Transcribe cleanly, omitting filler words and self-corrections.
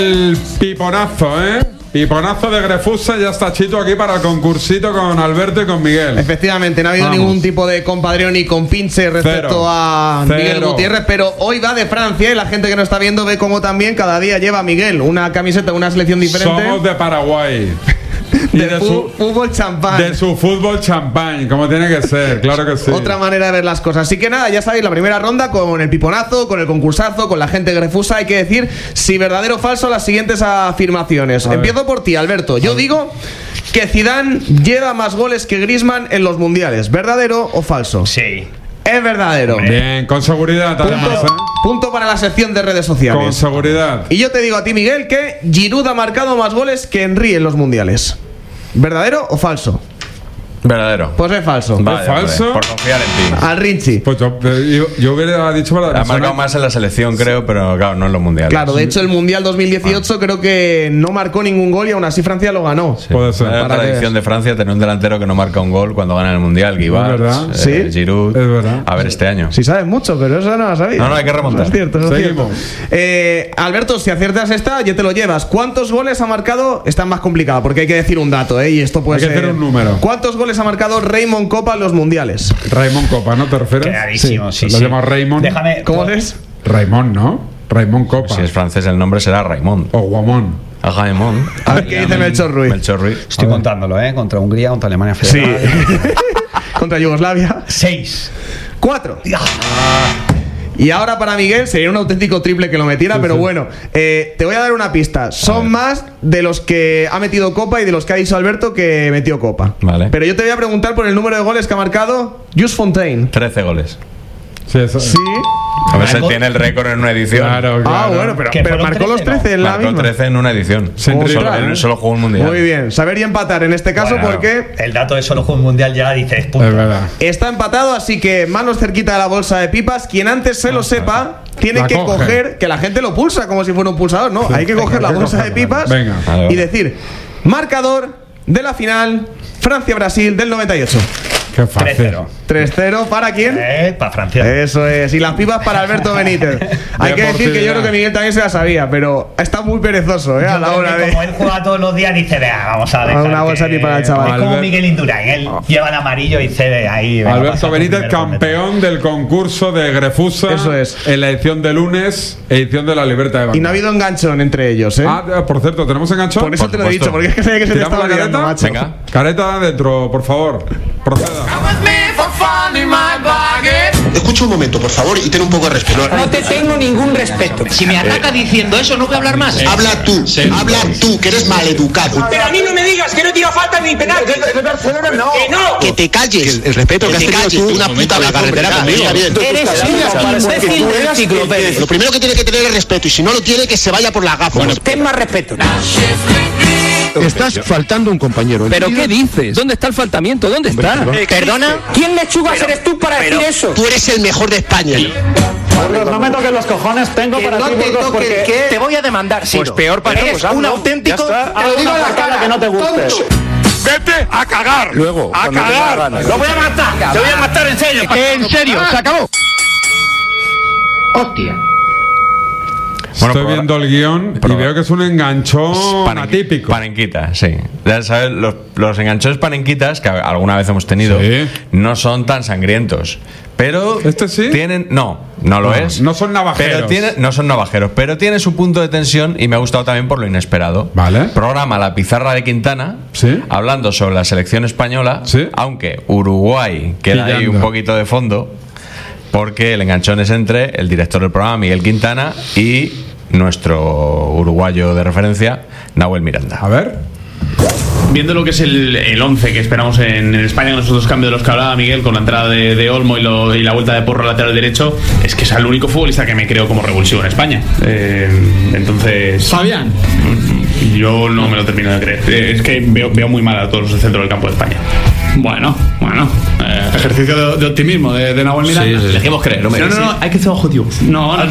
El piponazo, ¿eh? Piponazo de Grefusa, ya está Chito aquí para el concursito con Alberto y con Miguel. Efectivamente, no ha habido ningún tipo de compadreo ni compinche respecto a Miguel Gutiérrez, pero hoy va de Francia y la gente que nos está viendo ve cómo también cada día lleva Miguel una camiseta de una selección diferente. Somos de Paraguay. de su fútbol champán. De su fútbol champán, como tiene que ser, claro que sí. Otra manera de ver las cosas. Así que nada, ya sabéis, la primera ronda con el piponazo, con el concursazo, con la gente Grefusa. Hay que decir si verdadero o falso las siguientes afirmaciones. Empiezo por ti, Alberto. Yo digo que Zidane lleva más goles que Griezmann en los mundiales. ¿Verdadero o falso? Sí. Es verdadero. Bien, con seguridad además, Punto para la sección de redes sociales. Con seguridad. Y yo te digo a ti, Miguel, que Giroud ha marcado más goles que Henry en los mundiales. ¿Verdadero o falso? Verdadero. Pues es falso. Vale, ¿Es falso? Hombre, por confiar en ti. Al Rinchi. Pues yo hubiera dicho para la Ha marcado más en la selección, creo, pero claro, no en los mundiales. Claro, de hecho el Mundial 2018 creo que no marcó ningún gol y aún así Francia lo ganó. Sí. Puede ser. La tradición de Francia tener un delantero que no marca un gol cuando gana el mundial. Guibar, Es verdad. Sí. Giroud. Es verdad. A ver este año. Sí sabes mucho, pero eso no lo sabía. No, hay que remontar. Es cierto, es Seguimos. cierto. Alberto, si aciertas esta, ya te lo llevas. ¿Cuántos goles ha marcado? Esta es más complicada porque hay que decir un dato, y esto puede Hay que ser decir un número. ¿Cuántos goles ha marcado Raymond Copa en los mundiales? Raymond Copa, ¿no te refieres? Clarísimo, sí. Lo llama Raymond. Déjame. ¿Cómo es? Raymond, ¿no? Raymond Copa. Si es francés, el nombre será Raymond. O Guamón. Raymond. A ver qué dice Melchor Ruiz. Melchor Ruiz. Estoy contándolo, contra Hungría, contra Alemania Federal. Contra Yugoslavia. 6. 4. Y ahora para Miguel sería un auténtico triple que lo metiera, pero bueno, te voy a dar una pista. Son más de los que ha metido Copa y de los que ha dicho Alberto que metió Copa. Vale. Pero yo te voy a preguntar por el número de goles que ha marcado Just Fontaine. 13 goles. Sí, eso. Sí. A ver si él tiene el récord en una edición. Claro. Ah, bueno, pero marcó los 13 en la Marcó misma. 13 en una edición. Él solo jugó un mundial. Muy bien, saber y empatar en este caso, Bueno, porque el dato de solo juego un mundial ya dices punto. Es verdad. está empatado, así que manos cerquita de la bolsa de pipas. Quien antes se lo sepa tiene La que coge. coger, que la gente lo pulsa como si fuera un pulsador, ¿no? Hay que coger la bolsa de pipas Venga. y decir marcador de la final Francia-Brasil del 98. Qué fácil. 3-0 ¿para quién? Para Francia. Eso es, y las pipas para Alberto Benítez. Hay que decir que yo creo que Miguel también se la sabía, pero está muy perezoso, a la hora de. Como él juega todos los días, dice, vea, vamos a dejar una bolsa que- aquí para el chaval. Es como Miguel Indurain, él lleva el amarillo y cede ahí. venga, Alberto pasa tu Benítez, primero por campeón del concurso de Grefusa. Eso es. En la edición de lunes, edición de la Libertad de Banda. Y no ha habido enganchón entre ellos, Por cierto, ¿tenemos enganchón? Por eso por te lo he supuesto. dicho, porque es que sabía que se te ¿Tiramos estaba la liando, careta? macho. Venga. Careta adentro, por favor. Proceda. Escucha un momento, por favor, y ten un poco de respeto. No te tengo ningún respeto. Si me ataca diciendo eso, no voy a hablar más. Habla tú, que eres maleducado. Pero a mí no me digas que no tira falta ni penal. Que no. Que te calles. El respeto que has tenido tú, una puta la carretera conmigo. Eres un imbécil del enciclopedia. Lo primero que tiene que tener es respeto, y si no lo tiene, que se vaya por la gafa. Ten más respeto. Estás faltando un compañero. ¿Pero qué dices? ¿Dónde está el faltamiento? ¿Dónde está? ¿Perdona? ¿Quién lechugas eres tú para decir eso? Tú eres el mejor de España. No me toques los cojones, tengo para ti, Burgos, porque Te voy a demandar, Siro. Pues peor para Eres todos, un hazlo. auténtico. Ya está. Te lo digo a la cara que no te guste. Vete a cagar. Luego, A cuando te dé la cagar. gana. Lo voy a matar. Te voy a matar en serio. En serio, se acabó. Hostia. Bueno, Estoy viendo el guión y veo que es un enganchón atípico. Panenquita, sí. Ya sabes, los enganchones panenquitas, que alguna vez hemos tenido, Sí. no son tan sangrientos. Pero ¿Este sí? tienen. No lo es. No son navajeros. Pero no son navajeros, pero tiene su punto de tensión y me ha gustado también por lo inesperado. Vale. Programa La Pizarra de Quintana, Sí. hablando sobre la selección española, Sí. aunque Uruguay queda ahí Pillando. un poquito de fondo, porque el enganchón es entre el director del programa, Miguel Quintana, y nuestro uruguayo de referencia, Nahuel Miranda. A ver. Viendo lo que es el 11 que esperamos en España, con esos dos cambios de los que hablaba Miguel, con la entrada de Olmo y la vuelta de Porro lateral derecho, es que es el único futbolista que me creo como revulsivo en España. Entonces, Fabián. yo no me lo termino de creer. Es que veo muy mal a todos los del centro del campo de España. Bueno. Ejercicio de optimismo de Nahuel Miranda. Sí. Dejemos creer, hombre. No, hay que ser objetivos. No,